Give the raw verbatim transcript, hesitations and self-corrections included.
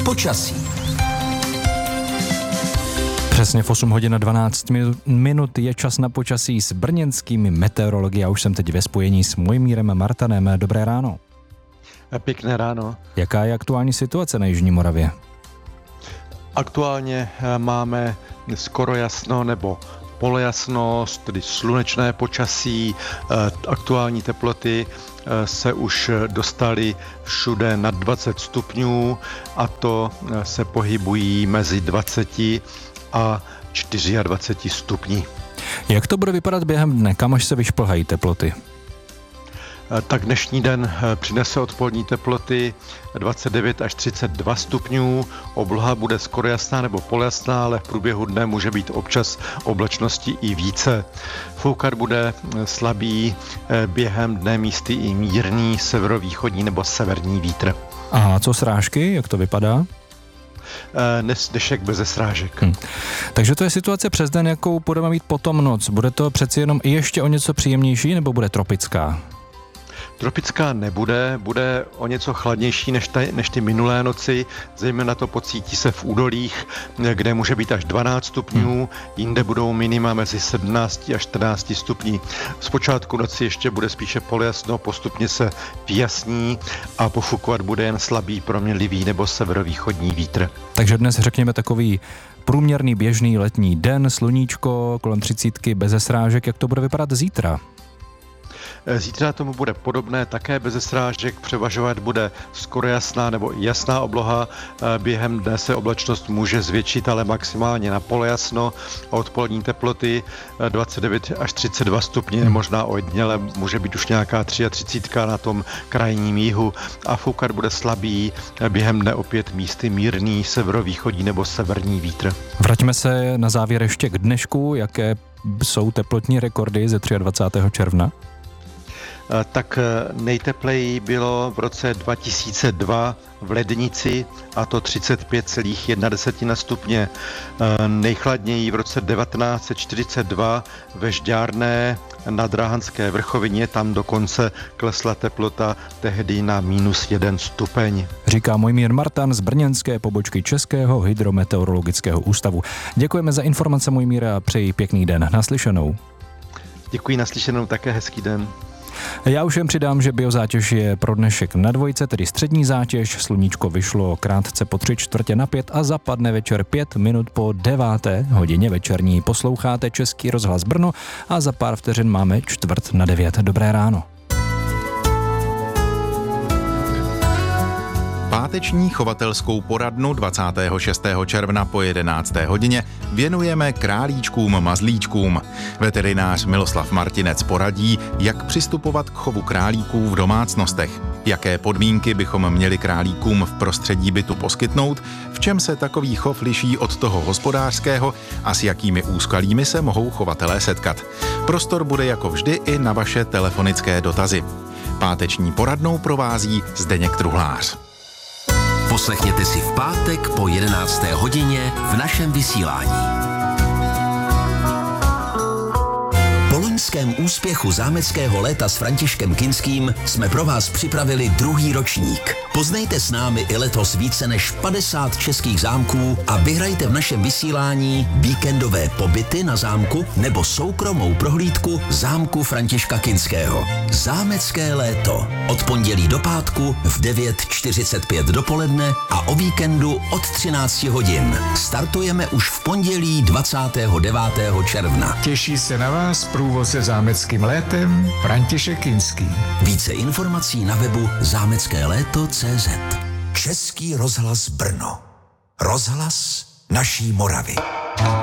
Počasí. Přesně v osm hodin a dvanáct minut je čas na počasí s brněnskými meteorology. Já už jsem teď ve spojení s Mojmírem Martanem. Dobré ráno. Pěkné ráno. Jaká je aktuální situace na Jižní Moravě? Aktuálně máme skoro jasno nebo polojasnost, tedy slunečné počasí. Aktuální teploty se už dostaly všude nad dvacet stupňů a to se pohybují mezi dvaceti a dvaceti čtyřmi stupni. Jak to bude vypadat během dne? Kam až se vyšplhají teploty? Tak dnešní den přinese odpolední teploty dvacet devět až třicet dva stupňů, obloha bude skoro jasná nebo polojasná, ale v průběhu dne může být občas oblačnosti i více. Foukat bude slabý, během dne místy i mírný severovýchodní nebo severní vítr. A co srážky, jak to vypadá? Dnes dešek beze srážek. Hmm. Takže to je situace přes den, jakou budeme mít potom noc. Bude to přeci jenom i ještě o něco příjemnější, nebo bude tropická? Tropická nebude, bude o něco chladnější než, ta, než ty minulé noci, zejména to pocítí se v údolích, kde může být až dvanáct stupňů, hmm. jinde budou minima mezi sedmnáct až čtrnáct stupní. Zpočátku noci ještě bude spíše polojasno, postupně se vyjasní a pofukovat bude jen slabý proměnlivý nebo severovýchodní vítr. Takže dnes řekněme takový průměrný běžný letní den, sluníčko kolem třicítky, beze srážek. Jak to bude vypadat zítra? Zítra tomu bude podobné, také beze srážek, převažovat bude skoro jasná nebo jasná obloha. Během dne se oblačnost může zvětšit, ale maximálně na polojasno. Odpolední teploty dvacet devět až třicet dva stupně, hmm. možná ojediněle může být už nějaká třicet tři na tom krajním jihu a foukat bude slabý, během dne opět místy mírný severovýchodní nebo severní vítr. Vraťme se na závěr ještě k dnešku, jaké jsou teplotní rekordy ze dvacátého třetího června? Tak nejtepleji bylo v roce dva tisíce dva v Lednici, a to třicet pět celá jedna stupně. Nejchladněji v roce devatenáct set čtyřicet dva ve Žďárné na Dráhanské vrchovině, tam dokonce klesla teplota tehdy na minus jeden stupeň. Říká Mojmír Martan z brněnské pobočky Českého hydrometeorologického ústavu. Děkujeme za informace, Mojmíre, a přeji pěkný den. Naslyšenou. Děkuji, naslyšenou, také hezký den. Já už jen přidám, že biozátěž je pro dnešek na dvojce, tedy střední zátěž. Sluníčko vyšlo krátce po tři čtvrtě na pět a zapadne večer pět minut po deváté hodině večerní. Posloucháte Český rozhlas Brno a za pár vteřin máme čtvrt na devět. Dobré ráno. Páteční chovatelskou poradnu dvacátého šestého června po jedenácté hodině věnujeme králíčkům mazlíčkům. Veterinář Miloslav Martinec poradí, jak přistupovat k chovu králíků v domácnostech, jaké podmínky bychom měli králíkům v prostředí bytu poskytnout, v čem se takový chov liší od toho hospodářského a s jakými úskalími se mohou chovatelé setkat. Prostor bude jako vždy i na vaše telefonické dotazy. Páteční poradnou provází Zdeněk Truhlář. Poslechněte si v pátek po jedenácté hodině v našem vysílání. Po loňském úspěchu zámeckého léta s Františkem Kinským jsme pro vás připravili druhý ročník. Poznejte s námi i letos více než padesát českých zámků a vyhrajte v našem vysílání víkendové pobyty na zámku nebo soukromou prohlídku zámku Františka Kinského. Zámecké léto. Od pondělí do pátku v devět čtyřicet pět dopoledne a o víkendu od třináct hodin. Startujeme už v pondělí dvacátého devátého června. Těší se na vás průvodce zámeckým létem František Kinský. Více informací na webu zámecké léto tečka cé zet. Český rozhlas Brno. Rozhlas naší Moravy.